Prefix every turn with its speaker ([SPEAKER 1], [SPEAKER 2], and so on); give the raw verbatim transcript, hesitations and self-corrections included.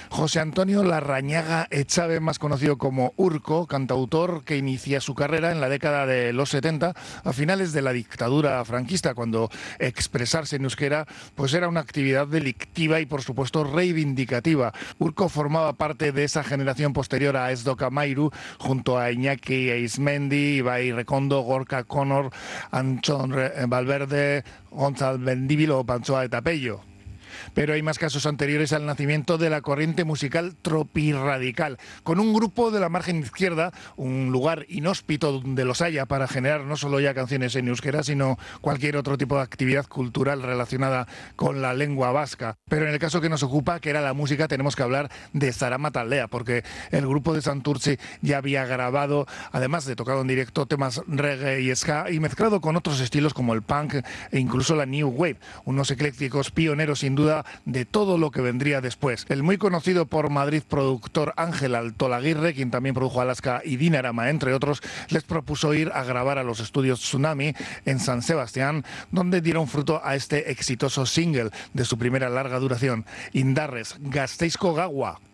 [SPEAKER 1] José Antonio Larrañaga Echave, más conocido como Urco, cantautor que inicia su carrera en la década de los setenta, a finales de la dictadura franquista, cuando expresarse en euskera pues era una actividad delictiva y por supuesto reivindicativa. Urco formaba parte de esa generación posterior a Esdoka Mairu, junto a Iñaki Eizmendi, Ibai Recondo, Gorka Connor, Anchón Valverde, Gonzalo Mendívil o Panchoa de Tapello. Pero hay más casos anteriores al nacimiento de la corriente musical tropirradical, con un grupo de la margen izquierda, un lugar inhóspito donde los haya para generar no solo ya canciones en euskera, sino cualquier otro tipo de actividad cultural relacionada con la lengua vasca. Pero en el caso que nos ocupa, que era la música, tenemos que hablar de Zarama Taldea, porque el grupo de Santurtzi ya había grabado, además de tocado en directo, temas reggae y ska, y mezclado con otros estilos como el punk e incluso la new wave, unos eclécticos pioneros sin duda de todo lo que vendría después. El muy conocido por Madrid productor Ángel Altolaguirre, quien también produjo Alaska y Dinarama, entre otros, les propuso ir a grabar a los estudios Tsunami en San Sebastián, donde dieron fruto a este exitoso single de su primera larga duración, Indarres, Gasteizko Gaua.